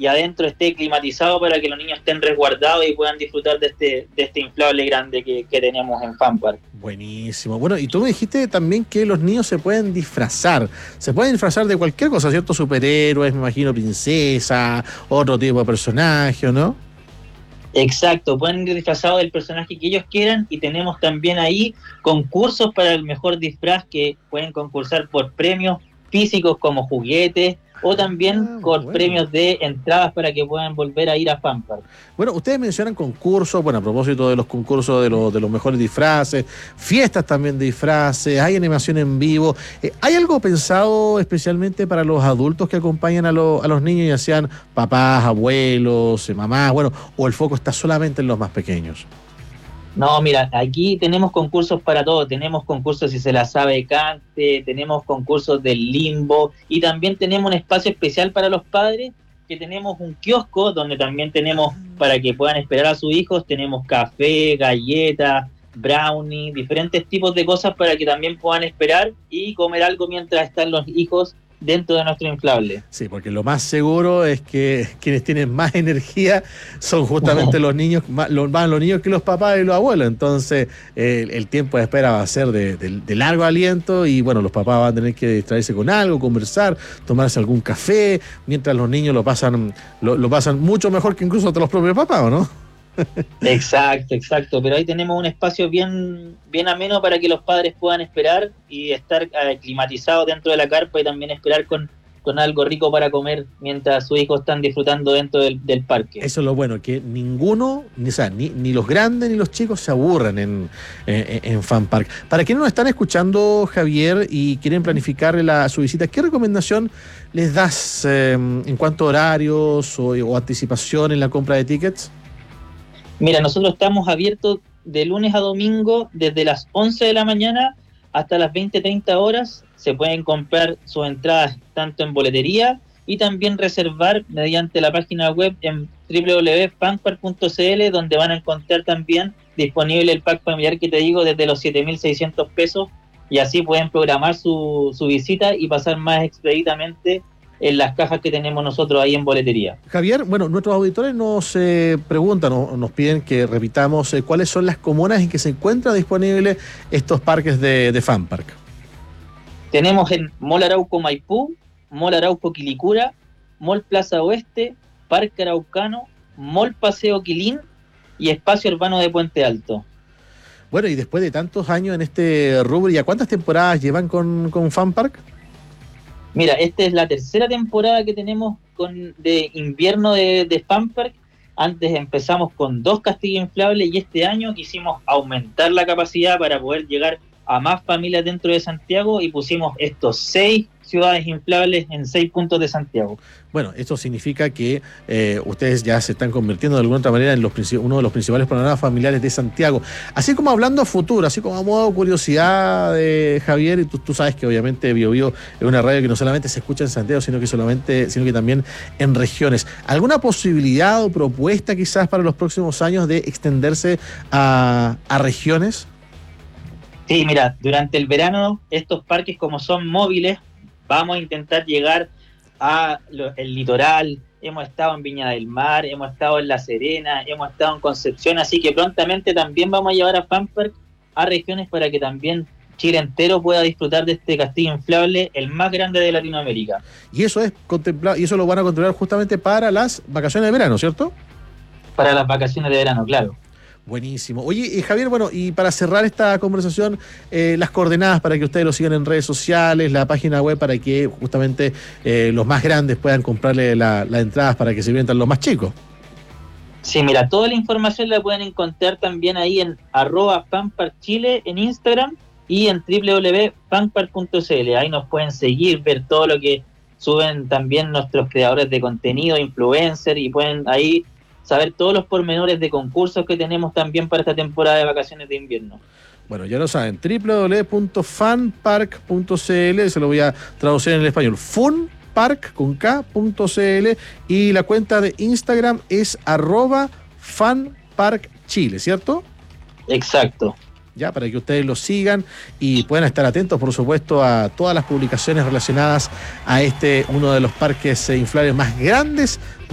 y adentro esté climatizado para que los niños estén resguardados y puedan disfrutar de este inflable grande que tenemos en Fun Park. Buenísimo. Bueno, y tú me dijiste también que los niños se pueden disfrazar de cualquier cosa, ¿cierto? Superhéroes, me imagino, princesa, otro tipo de personaje, ¿no? Exacto, pueden ir disfrazados del personaje que ellos quieran y tenemos también ahí concursos para el mejor disfraz que pueden concursar por premios físicos como juguetes o también con premios de entradas para que puedan volver a ir a Fun Park. Bueno, ustedes mencionan concursos, bueno, a propósito de los concursos de los mejores disfraces, fiestas también de disfraces, hay animación en vivo. ¿Hay algo pensado especialmente para los adultos que acompañan a los niños, ya sean papás, abuelos, mamás, bueno, o el foco está solamente en los más pequeños? No, mira, aquí tenemos concursos para todo, tenemos concursos si se la sabe cante, tenemos concursos del limbo y también tenemos un espacio especial para los padres, que tenemos un kiosco donde también tenemos para que puedan esperar a sus hijos, tenemos café, galletas, brownie, diferentes tipos de cosas para que también puedan esperar y comer algo mientras están los hijos dentro de nuestro inflable. Sí, porque lo más seguro es que quienes tienen más energía son justamente los niños, más los niños que los papás y los abuelos. Entonces, el tiempo de espera va a ser de largo aliento y, bueno, los papás van a tener que distraerse con algo, conversar, tomarse algún café, mientras los niños lo pasan mucho mejor que incluso los propios papás, ¿o no? Exacto, pero ahí tenemos un espacio bien ameno para que los padres puedan esperar y estar climatizados dentro de la carpa y también esperar con algo rico para comer mientras sus hijos están disfrutando dentro del parque. Eso es lo bueno, que ninguno, ni los grandes ni los chicos se aburran en Fun Park. Para quienes nos están escuchando, Javier, y quieren planificar su visita, ¿qué recomendación les das en cuanto a horarios o anticipación en la compra de tickets? Mira, nosotros estamos abiertos de lunes a domingo desde las 11 de la mañana hasta las 20:30 horas. Se pueden comprar sus entradas tanto en boletería y también reservar mediante la página web en www.funpark.cl, donde van a encontrar también disponible el pack familiar que te digo desde los 7.600 pesos y así pueden programar su visita y pasar más expeditamente en las cajas que tenemos nosotros ahí en boletería. Javier, bueno, nuestros auditores nos preguntan, nos piden que repitamos cuáles son las comunas en que se encuentran disponibles estos parques de Fun Park. Tenemos en Mall Arauco Maipú, Mall Arauco Quilicura, Mall Plaza Oeste, Parque Araucano, Mall Paseo Quilín y Espacio Urbano de Puente Alto. Bueno, y después de tantos años en este rubro, ¿ya cuántas temporadas llevan con Fun Park? Mira, esta es la tercera temporada que tenemos de invierno de Fun Park. Antes empezamos con 2 castillos inflables y este año quisimos aumentar la capacidad para poder llegar a más familias dentro de Santiago y pusimos estos 6 ciudades inflables en 6 puntos de Santiago. Bueno, esto significa que ustedes ya se están convirtiendo de alguna otra manera en uno de los principales panoramas familiares de Santiago. Así como hablando a futuro, así como a modo de curiosidad, Javier, y tú sabes que obviamente BioBio es una radio que no solamente se escucha en Santiago, sino que también en regiones. ¿Alguna posibilidad o propuesta quizás para los próximos años de extenderse a regiones? Sí, mira, durante el verano estos parques, como son móviles, vamos a intentar llegar el litoral. Hemos estado en Viña del Mar, hemos estado en La Serena, hemos estado en Concepción, así que prontamente también vamos a llevar a Fun Park a regiones para que también Chile entero pueda disfrutar de este castillo inflable, el más grande de Latinoamérica. Y eso es contemplado, y eso lo van a contemplar justamente para las vacaciones de verano, ¿cierto? Para las vacaciones de verano, claro. Buenísimo. Oye, Javier, bueno, y para cerrar esta conversación, las coordenadas para que ustedes lo sigan en redes sociales, la página web para que justamente los más grandes puedan comprarle las entradas para que se orienten los más chicos. Sí, mira, toda la información la pueden encontrar también ahí en @funparkchile en Instagram y en www.funpark.cl. Ahí nos pueden seguir, ver todo lo que suben también nuestros creadores de contenido, influencers, y pueden ahí saber todos los pormenores de concursos que tenemos también para esta temporada de vacaciones de invierno. Bueno, ya lo saben, www.funpark.cl, se lo voy a traducir en el español, funpark.cl, y la cuenta de Instagram es @funparkchile, ¿cierto? Exacto. Ya, para que ustedes lo sigan y puedan estar atentos, por supuesto, a todas las publicaciones relacionadas a uno de los parques inflables más grandes